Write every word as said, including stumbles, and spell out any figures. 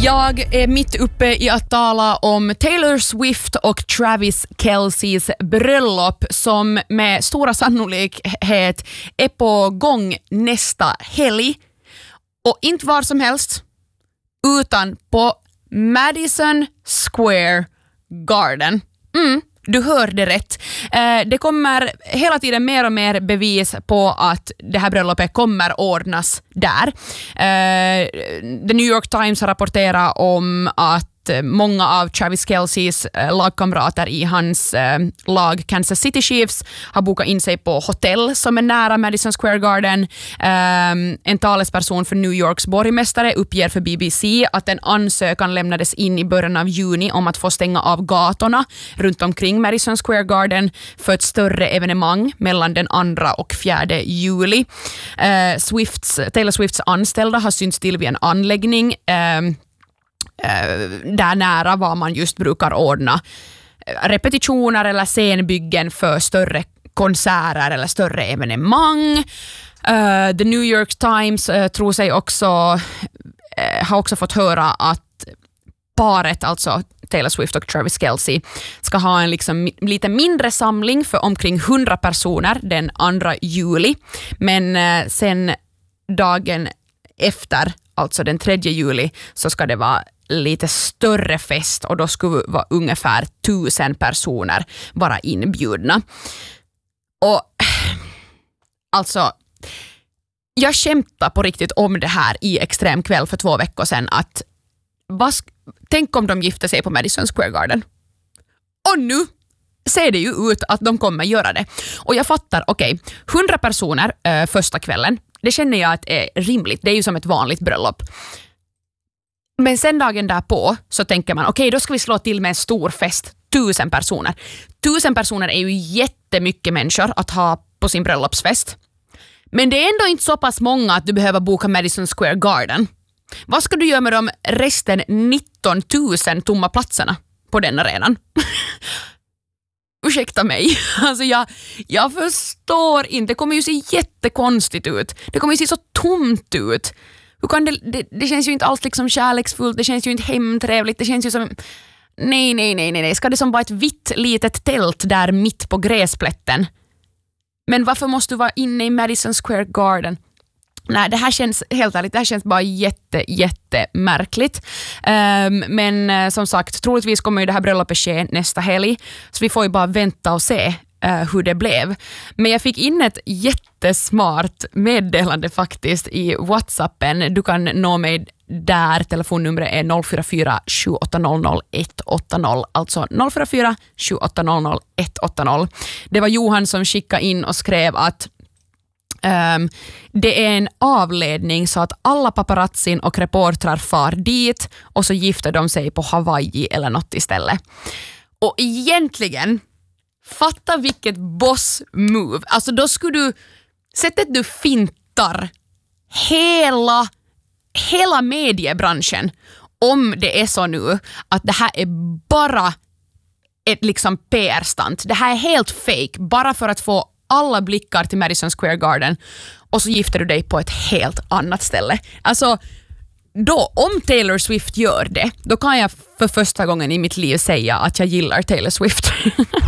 Jag är mitt uppe i att tala om Taylor Swift och Travis Kelce's bröllop som med stora sannolikhet är på gång nästa helg. Och inte var som helst, utan på Madison Square Garden. Mm, du hörde rätt. Eh, det kommer hela tiden mer och mer bevis på att det här bröllopet kommer ordnas där. Eh, The New York Times har rapporterat om att många av Travis Kelce's eh, lagkamrater i hans eh, lag Kansas City Chiefs har bokat in sig på hotell som är nära Madison Square Garden. Eh, en talesperson för New Yorks borgmästare uppger för B B C att en ansökan lämnades in i början av juni om att få stänga av gatorna runt omkring Madison Square Garden för ett större evenemang mellan den andra och fjärde juli. Eh, Swifts, Taylor Swifts anställda har synts till vid en anläggning eh, där nära var man just brukar ordna repetitioner eller scenbyggen för större konserter eller större evenemang. Uh, The New York Times uh, tror sig också uh, har också fått höra att paret, alltså Taylor Swift och Travis Kelce, ska ha en liksom lite mindre samling för omkring hundra personer den andra juli. Men uh, sen dagen efter, alltså den tredje juli, så ska det vara lite större fest och då skulle vara ungefär tusen personer vara inbjudna. Och alltså, jag kämpade på riktigt om det här i Extrem kväll för två veckor sedan att vad, tänk om de gifter sig på Madison Square Garden. Och nu ser det ju ut att de kommer göra det. Och jag fattar, okej, okay, hundra personer äh, första kvällen, det känner jag att är rimligt. Det är ju som ett vanligt bröllop. Men sen dagen därpå så tänker man, okej, okay, då ska vi slå till med en stor fest. Tusen personer. Tusen personer är ju jättemycket människor att ha på sin bröllopsfest. Men det är ändå inte så pass många att du behöver boka Madison Square Garden. Vad ska du göra med de resten nitton tusen tomma platserna på den arenan? Ursäkta mig. Alltså jag, jag förstår inte. Det kommer ju se jättekonstigt ut. Det kommer ju se så tomt ut. Hur kan det, det, det känns ju inte alls liksom kärleksfullt. Det känns ju inte hemtrevligt. Det känns ju som... Nej, nej, nej, nej. Ska det som vara ett vitt litet tält där mitt på gräsplätten? Men varför måste du vara inne i Madison Square Garden? Nej, det här känns helt ärligt, det här känns bara jätte, jätte märkligt. Um, men uh, som sagt, troligtvis kommer ju det här bröllopet ske nästa helg. Så vi får ju bara vänta och se uh, hur det blev. Men jag fick in ett jättesmart meddelande faktiskt i WhatsAppen. Du kan nå mig där. Telefonnumret är noll fyra fyra sju åtta noll noll ett åtta noll. Alltså noll fyra fyra sju åtta noll noll ett åtta noll. Det var Johan som skickade in och skrev att Um, det är en avledning så att alla paparazzin och reportrar far dit och så gifter de sig på Hawaii eller något istället. Och egentligen, fatta vilket boss move. Alltså då skulle du, sättet du fintar hela, hela mediebranschen om det är så nu att det här är bara ett liksom P R-stunt. Det här är helt fake bara för att få alla blickar till Madison Square Garden och så gifter du dig på ett helt annat ställe. Alltså, då, om Taylor Swift gör det, då kan jag för första gången i mitt liv säga att jag gillar Taylor Swift.